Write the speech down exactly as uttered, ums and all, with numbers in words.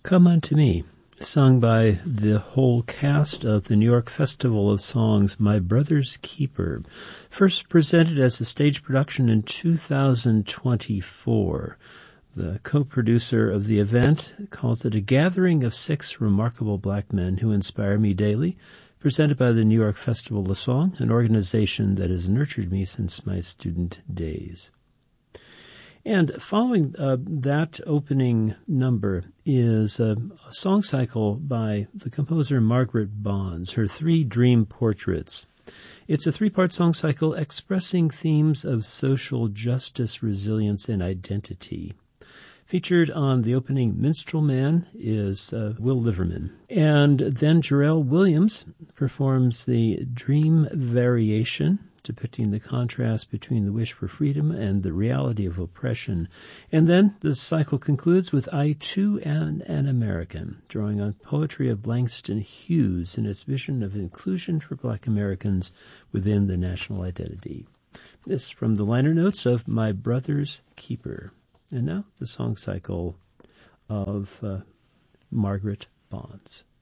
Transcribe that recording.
Come Unto Me, sung by the whole cast of the New York Festival of Songs, My Brother's Keeper, first presented as a stage production in two thousand twenty-four. The co-producer of the event calls it a gathering of six remarkable black men who inspire me daily, presented by the New York Festival of Song, an organization that has nurtured me since my student days. And following uh, that opening number is a, a song cycle by the composer Margaret Bonds, her Three Dream Portraits. It's a three-part song cycle expressing themes of social justice, resilience, and identity. Featured on the opening Minstrel Man is uh, Will Liverman. And then Jarrell Williams performs the Dream Variation, depicting the contrast between the wish for freedom and the reality of oppression. And then the cycle concludes with I Too Am an American, drawing on poetry of Langston Hughes and its vision of inclusion for Black Americans within the national identity. This from the liner notes of My Brother's Keeper. And now the song cycle of uh, Margaret Bonds.